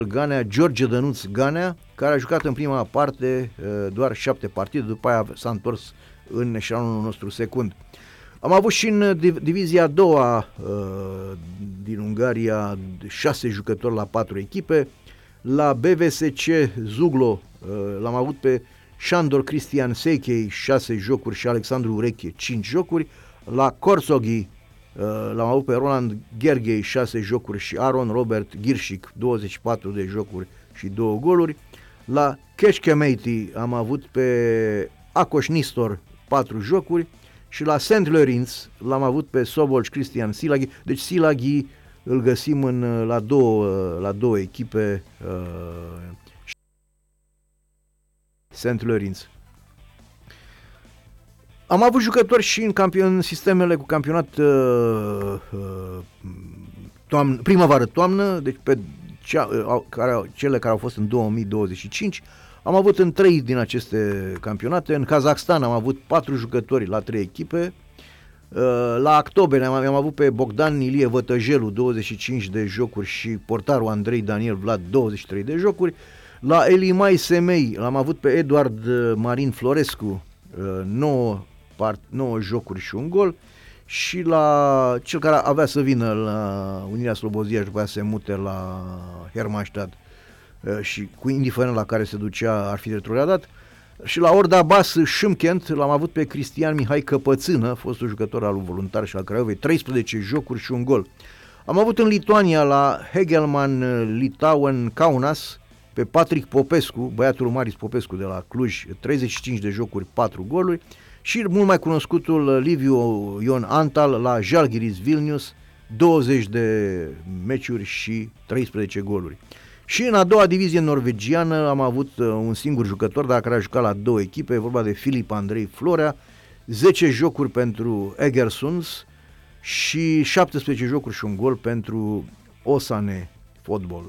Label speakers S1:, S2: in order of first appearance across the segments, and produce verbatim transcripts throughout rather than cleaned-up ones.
S1: Ganea, George Dănuț Ganea, care a jucat în prima parte doar șapte partide, după aia s-a întors în eșalonul nostru secund. Am avut și în divizia a doua din Ungaria șase jucători la patru echipe. La B V S C Zuglo l-am avut pe Șandor Cristian Sechei șase jocuri și Alexandru Ureche cinci jocuri. La Corsogi l-am avut pe Roland Gherghei șase jocuri și Aaron Robert Girșic douăzeci și patru de jocuri și două goluri. La Kecskemét am avut pe Akos Nistor patru jocuri și la Saint Lorenz l-am avut pe Sobolc Cristian Silaghi. Deci Silaghi îl găsim în, la, două, la două echipe uh, Saint Lorenz. Am avut jucători și în, campion, în sistemele cu campionat uh, uh, toamnă, primăvară-toamnă, deci pe cea, uh, care, cele care au fost în două mii douăzeci și cinci. Am avut în trei din aceste campionate. În Kazakhstan am avut patru jucători la trei echipe. Uh, la Actoben am, am avut pe Bogdan Ilie Vătăjelu douăzeci și cinci de jocuri și portarul Andrei Daniel Vlad douăzeci și trei de jocuri. La Elimai Semei l-am avut pe Eduard Marin Florescu nouă nouă jocuri și un gol, și la cel care avea să vină la Unirea Slobozia și după aia se mute la Hermannstadt și cu indiferent la care se ducea ar fi retrogradat. Și la Orda Bas Shymkent l-am avut pe Cristian Mihai Căpățână, fostul jucător al Voluntar și al Craiovei, treisprezece jocuri și un gol. Am avut în Lituania la Hegelman Litauen Kaunas pe Patrick Popescu, băiatul Maris Popescu de la Cluj, treizeci și cinci de jocuri, patru goluri, și mult mai cunoscutul Liviu Ion Antal la Žalgiris Vilnius, douăzeci de meciuri și treisprezece goluri. Și în a doua divizie norvegiană am avut un singur jucător, dar care a jucat la două echipe, e vorba de Filip Andrei Florea, zece jocuri pentru Egersunds și șaptesprezece jocuri și un gol pentru Osane Fotbal.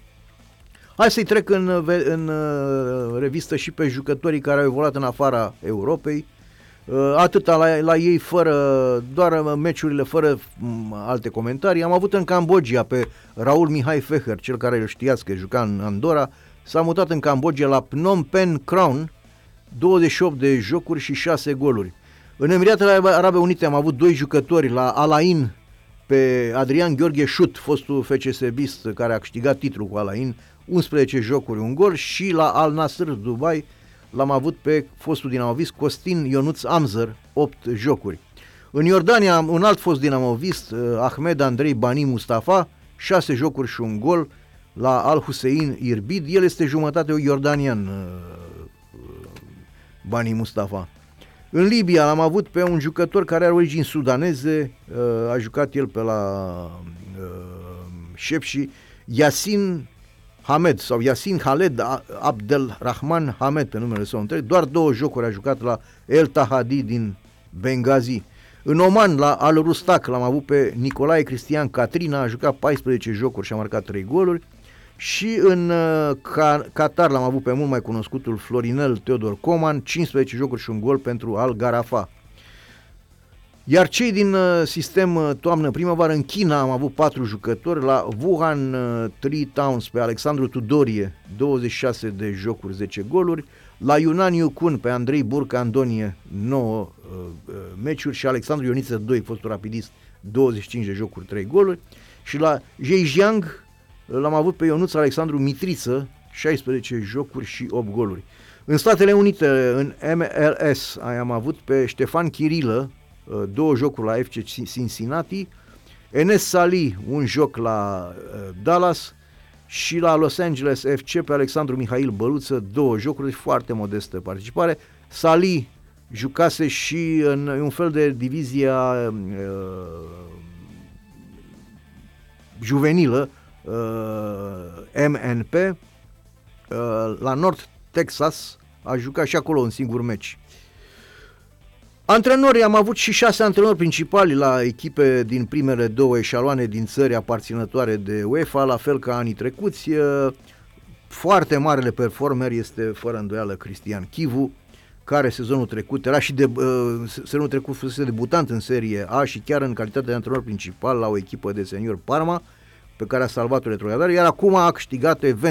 S1: Hai să-i trec în, în revistă și pe jucătorii care au evoluat în afara Europei, atâta la, la ei, fără, doar meciurile, fără alte comentarii. Am avut în Cambodgia pe Raul Mihai Feher, cel care îl știați că juca în Andorra, s-a mutat în Cambodgia la Phnom Penh Crown, douăzeci și opt de jocuri și șase goluri. În Emiratele Arabe Unite am avut doi jucători, la Al Ain pe Adrian Gheorghe Șut, fostul F C S-bist care a câștigat titlul cu Al Ain, unsprezece jocuri, un gol, și la Al Nasr Dubai l-am avut pe fostul dinamovist Costin Ionuț Amzăr, opt jocuri. În Iordania, un alt fost dinamovist, Ahmed Andrei Bani Mustafa, șase jocuri și un gol la Al Hussein Irbid. El este jumătate iordanian, Bani Mustafa. În Libia l-am avut pe un jucător care are origini sudaneze, a jucat el pe la Șepși, Yasin Hamed sau Yasin Khaled Abdelrahman Hamed pe numele său întreg, doar două jocuri a jucat la El Tahadi din Benghazi. În Oman, la Al Rustak, l-am avut pe Nicolae Cristian Catrina, a jucat paisprezece jocuri și a marcat trei goluri. Și în uh, Qatar l-am avut pe mult mai cunoscutul Florinel Teodor Coman, cincisprezece jocuri și un gol pentru Al Garafa. Iar cei din uh, sistem uh, toamnă-primăvară, în China am avut patru jucători, la Wuhan uh, Three Towns pe Alexandru Tudorie, douăzeci și șase de jocuri, zece goluri, la Yunnan Yukon pe Andrei Burca Andonie, nouă uh, uh, meciuri, și Alexandru Ioniță doi, fostul rapidist, douăzeci și cinci de jocuri, trei goluri, și la Zhejiang l-am avut pe Ionuț Alexandru Mitriță, șaisprezece jocuri și opt goluri. În Statele Unite, în M L S, am avut pe Ștefan Chirilă, două jocuri la F C Cincinnati, Enes Sali, un joc la Dallas, și la Los Angeles F C pe Alexandru Mihail Băluță, două jocuri, foarte modestă participare. Sali jucase și în un fel de divizia uh, juvenilă, Uh, M N P, uh, la North Texas, a jucat și acolo un singur meci. Antrenori, am avut și șase antrenori principali la echipe din primele două eșaloane din țări aparținătoare de UEFA, la fel ca anii trecuți. Uh, foarte marele performer este fără îndoială Cristian Chivu, care sezonul trecut era și de, uh, sezonul trecut fusese debutant în Serie A și chiar în calitate de antrenor principal la o echipă de senior Parma, pe care a salvat-o retrogradare, iar acum a câștigat event